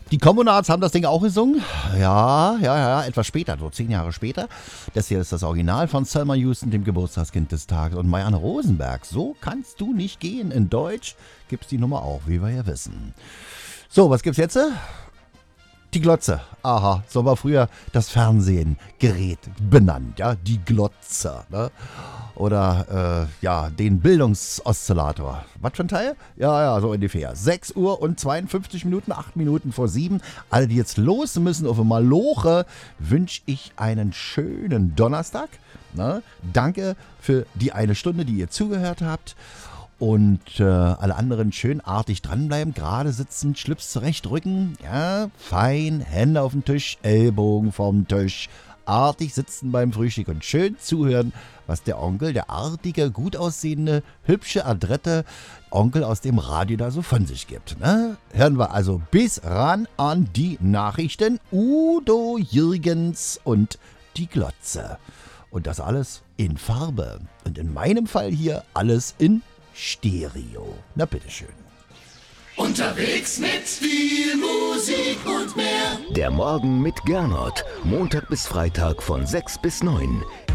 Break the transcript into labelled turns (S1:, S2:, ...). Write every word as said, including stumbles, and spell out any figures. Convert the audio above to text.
S1: Die Kommunards haben das Ding auch gesungen. Ja, ja, ja, etwas später, so zehn Jahre später. Das hier ist das Original von Selma Houston, dem Geburtstagskind des Tages. Und Marianne Rosenberg, so kannst du nicht gehen. In Deutsch gibt's die Nummer auch, wie wir ja wissen. So, was gibt's jetzt? Die Glotze. Aha, so war früher das Fernsehgerät benannt, ja, die Glotze, ne? Oder, äh, ja, den Bildungsoszillator. Was für ein Teil? Ja, ja, so ungefähr. sechs Uhr und zweiundfünfzig Minuten, acht Minuten vor sieben. Alle, die jetzt los müssen auf einmal Maloche, wünsche ich einen schönen Donnerstag. Ne? Danke für die eine Stunde, die ihr zugehört habt. Und äh, alle anderen schön artig dranbleiben, gerade sitzen, Schlips zurechtrücken, ja, fein, Hände auf den Tisch, Ellbogen vom Tisch, artig sitzen beim Frühstück und schön zuhören, was der Onkel, der artige, gut aussehende, hübsche, adrette Onkel aus dem Radio da so von sich gibt. Ne? Hören wir also bis ran an die Nachrichten. Udo Jürgens und die Glotze. Und das alles in Farbe. Und in meinem Fall hier alles in Stereo. Na bitteschön.
S2: Unterwegs mit viel Musik und mehr.
S3: Der Morgen mit Gernot. Montag bis Freitag von sechs bis neun.